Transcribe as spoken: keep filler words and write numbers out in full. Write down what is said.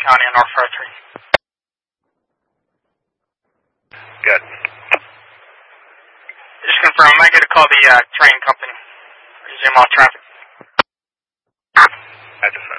County on North five three. Good. Just confirm, I might get to call the uh, train company. Resume all traffic. I just